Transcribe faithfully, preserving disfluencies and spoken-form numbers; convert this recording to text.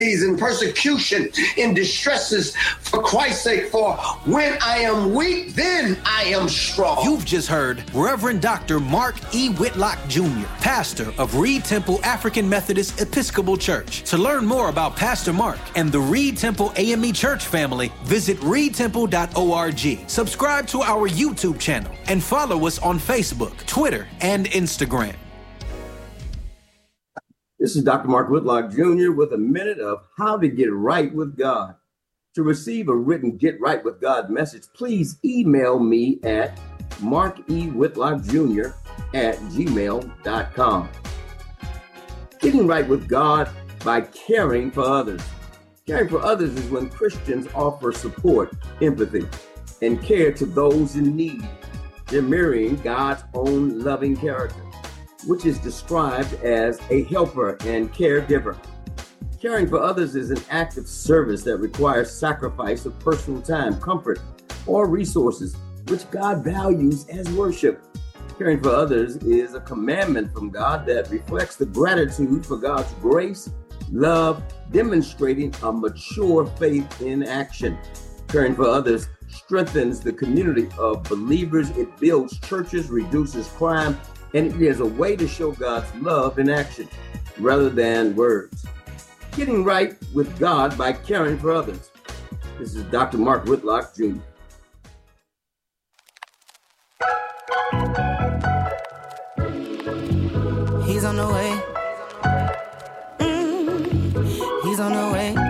in persecution, in distresses for Christ's sake. For when I am weak, then I am strong. You've just heard Reverend Doctor Mark E. Whitlock Junior, pastor of Reed Temple African Methodist Episcopal Church. To learn more about Pastor Mark and the Reed Temple A M E Church family, visit reed temple dot org. Subscribe to our YouTube channel and follow us on Facebook, Twitter, and Instagram. This is Doctor Mark Whitlock Junior with a minute of how to get right with God. To receive a written Get Right with God message, please email me at mark e whitlock junior at gmail dot com. Getting right with God by caring for others. Caring for others is when Christians offer support, empathy, and care to those in need. They're mirroring God's own loving character, which is described as a helper and caregiver. Caring for others is an act of service that requires sacrifice of personal time, comfort, or resources, which God values as worship. Caring for others is a commandment from God that reflects the gratitude for God's grace, love, demonstrating a mature faith in action. Caring for others strengthens the community of believers. It builds churches, reduces crime, and it is a way to show God's love in action rather than words. Getting right with God by caring for others. This is Doctor Mark Whitlock Junior He's on the way. Mm, he's on the way.